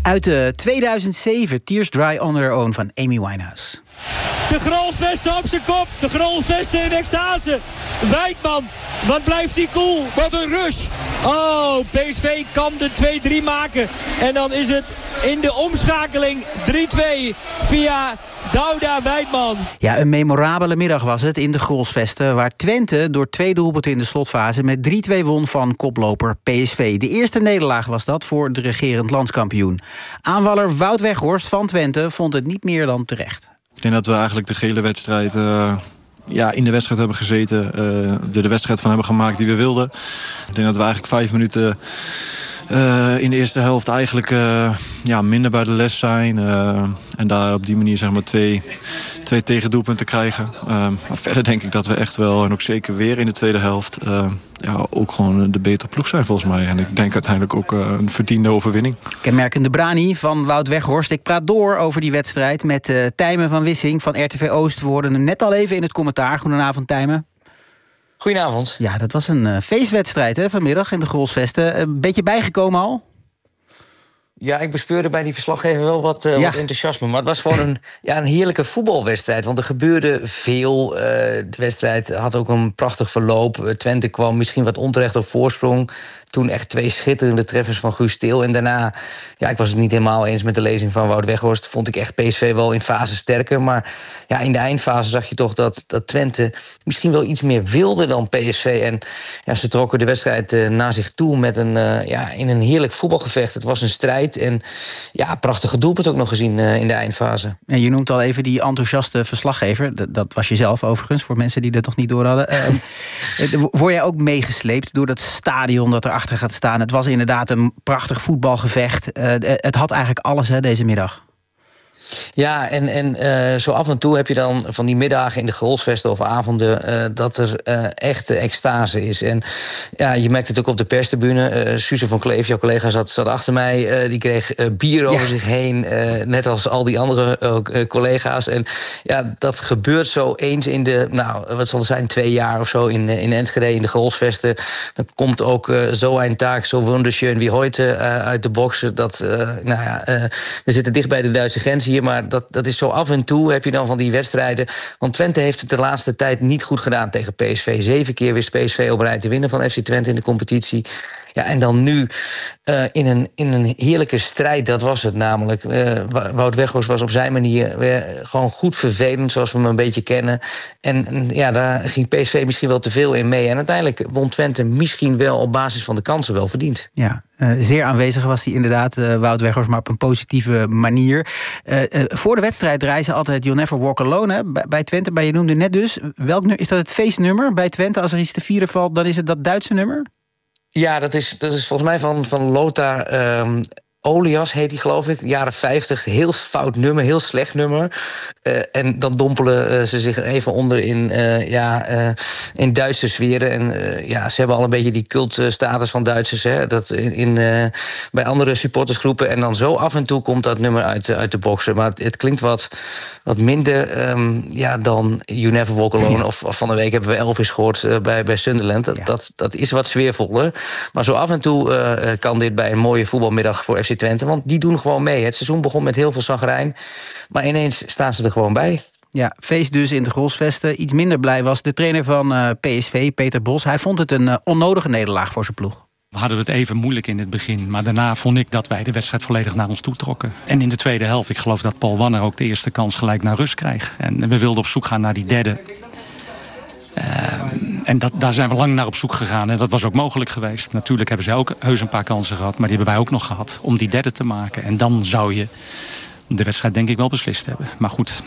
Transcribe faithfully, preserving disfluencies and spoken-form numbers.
Uit de tweeduizend zeven Tears Dry on Their Own van Amy Winehouse. De Grolsvesten op zijn kop. De Grolsvesten in extase. Wijtman, wat blijft die cool? Wat een rush. Oh, P S V kan de twee drie maken. En dan is het in de omschakeling drie twee via Douda Wijtman. Ja, een memorabele middag was het in de Grolsvesten, waar Twente door twee doelpunten in de slotfase met drie twee won van koploper P S V. De eerste nederlaag was dat voor de regerend landskampioen. Aanvaller Wout Weghorst van Twente vond het niet meer dan terecht. Ik denk dat we eigenlijk de gele wedstrijd uh, ja, in de wedstrijd hebben gezeten. Uh, er de wedstrijd van hebben gemaakt die we wilden. Ik denk dat we eigenlijk vijf minuten uh, in de eerste helft eigenlijk uh, ja, minder bij de les zijn. Uh, en daar op die manier zeg maar twee, twee tegendoelpunten krijgen. Uh, maar verder denk ik dat we echt wel, en ook zeker weer in de tweede helft, Uh, ja, ook gewoon de betere ploeg zijn volgens mij. En ik denk uiteindelijk ook uh, een verdiende overwinning. Kenmerkende brani van Wout Weghorst. Ik praat door over die wedstrijd met uh, Tijmen van Wissing van R T V Oost. We hoorden hem net al even in het commentaar. Goedenavond, Tijmen. Goedenavond. Ja, dat was een uh, feestwedstrijd hè, vanmiddag in de Grolsvesten. Een beetje bijgekomen al? Ja, ik bespeurde bij die verslaggever wel wat, uh, ja. wat enthousiasme. Maar het was gewoon een, ja, een heerlijke voetbalwedstrijd. Want er gebeurde veel. Uh, de wedstrijd had ook een prachtig verloop. Uh, Twente kwam misschien wat onterecht op voorsprong. Toen echt twee schitterende treffers van Guus Til. En daarna, ja, ik was het niet helemaal eens met de lezing van Wout Weghorst. Vond ik echt P S V wel in fase sterker. Maar ja, in de eindfase zag je toch dat, dat Twente misschien wel iets meer wilde dan P S V. En ja, ze trokken de wedstrijd uh, naar zich toe met een, uh, ja, in een heerlijk voetbalgevecht. Het was een strijd. En ja, prachtige doelpunt ook nog gezien uh, in de eindfase. En je noemt al even die enthousiaste verslaggever. Dat, dat was je zelf overigens, voor mensen die dat nog niet door hadden. Uh, word jij ook meegesleept door dat stadion dat erachter gaat staan? Het was inderdaad een prachtig voetbalgevecht. Uh, het had eigenlijk alles hè, deze middag. Ja, en, en uh, zo af en toe heb je dan van die middagen in de Grolsvesten of avonden Uh, dat er uh, echt extase is. En ja, je merkt het ook op de perstribune. Uh, Suze van Kleef, jouw collega, zat, zat achter mij. Uh, die kreeg uh, bier over ja. zich heen. Uh, net als al die andere uh, uh, collega's. En ja, dat gebeurt zo eens in de, nou, wat zal het zijn, twee jaar of zo in, in Enschede, in de Grolsvesten. Dan komt ook uh, zo een taak, zo wunderschön wie heute uh, uit de boksen. Dat, uh, nou ja, uh, we zitten dicht bij de Duitse grens hier. Maar dat, dat is zo af en toe heb je dan van die wedstrijden. Want Twente heeft het de laatste tijd niet goed gedaan tegen P S V. Zeven keer wist P S V op rij te winnen van F C Twente in de competitie. Ja, en dan nu uh, in, een, in een heerlijke strijd, dat was het namelijk. Uh, Wout Weghorst was op zijn manier uh, gewoon goed vervelend, zoals we hem een beetje kennen. En, en ja, daar ging P S V misschien wel te veel in mee. En uiteindelijk won Twente misschien wel op basis van de kansen wel verdiend. Ja, uh, zeer aanwezig was hij inderdaad, uh, Wout Weghorst, maar op een positieve manier. Uh, uh, voor de wedstrijd draaien ze altijd You'll Never Walk Alone hè, bij, bij Twente. Maar je noemde net dus, welk nu, is dat het feestnummer bij Twente? Als er iets te vieren valt, dan is het dat Duitse nummer? Ja, dat is, dat is volgens mij van, van Lothar um, Olias, heet hij geloof ik. Jaren vijftig, heel fout nummer, heel slecht nummer. Uh, en dan dompelen uh, ze zich even onder in, uh, ja, uh, in Duitse sferen. En uh, ja, ze hebben al een beetje die cultstatus van Duitsers. Hè, dat in, in, uh, bij andere supportersgroepen. En dan zo af en toe komt dat nummer uit, uit de boksen. Maar het, het klinkt wat, wat minder um, ja, dan You Never Walk Alone. Of, of van de week hebben we Elvis gehoord uh, bij, bij Sunderland. Dat, ja. dat, dat is wat sfeervoller. Maar zo af en toe uh, kan dit bij een mooie voetbalmiddag voor F C Twente. Want die doen gewoon mee. Het seizoen begon met heel veel zagrijn. Maar ineens staan ze er gewoon bij. Ja, feest dus in de Grolsvesten. Iets minder blij was de trainer van uh, P S V, Peter Bos. Hij vond het een uh, onnodige nederlaag voor zijn ploeg. We hadden het even moeilijk in het begin. Maar daarna vond ik dat wij de wedstrijd volledig naar ons toe trokken. En in de tweede helft, ik geloof dat Paul Wanner ook de eerste kans gelijk naar rust kreeg. En we wilden op zoek gaan naar die derde. Uh, en dat, daar zijn we lang naar op zoek gegaan. En dat was ook mogelijk geweest. Natuurlijk hebben zij ook heus een paar kansen gehad. Maar die hebben wij ook nog gehad om die derde te maken. En dan zou je de wedstrijd denk ik wel beslist hebben. Maar goed,